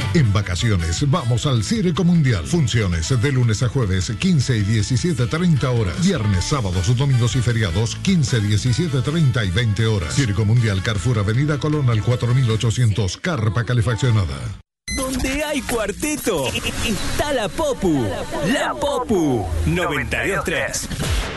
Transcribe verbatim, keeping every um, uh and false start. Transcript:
En vacaciones, vamos al Circo Mundial. Funciones de lunes a jueves, quince y diecisiete treinta horas. Viernes, sábados, domingos y feriados, quince, diecisiete treinta y veinte horas. Circo Mundial, Carrefour, Avenida Colón al cuatro mil ochocientos, carpa calefaccionada. Donde hay cuarteto, está la Popu. La Popu noventa y dos punto tres.